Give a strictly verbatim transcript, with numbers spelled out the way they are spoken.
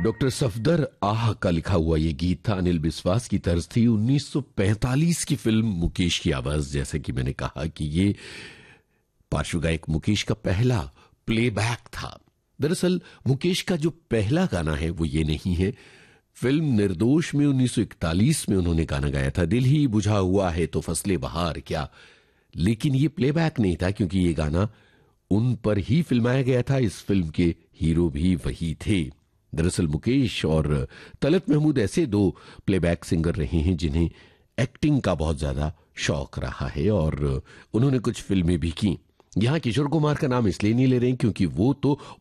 Doctor Safdar आह का लिखा हुआ ये गीत था, अनिल बिस्वास की तर्ज थी। उन्नीस सौ पैंतालीस की फिल्म मुकेश की आवाज, जैसे कि मैंने कहा कि ये पार्श्व गायक मुकेश का पहला प्लेबैक था। दरअसल मुकेश का जो पहला गाना है वो ये नहीं है। फिल्म निर्दोष में उन्नीस सौ इकतालीस में उन्होंने गाना गाया था, दिल ही बुझा हुआ है तो फसले बहार क्या, लेकिन ये प्लेबैक नहीं था क्योंकि ये गाना उन पर ही फिल्माया गया था। इस फिल्म के हीरो भी वही थे। दरअसल मुकेश और तलत महमूद ऐसे दो प्लेबैक सिंगर रहे हैं जिन्हें एक्टिंग का बहुत ज्यादा शौक रहा है और उन्होंने कुछ फिल्में भी की। यहां किशोर कुमार का नाम इसलिए नहीं ले रहे हैं क्योंकि वो तो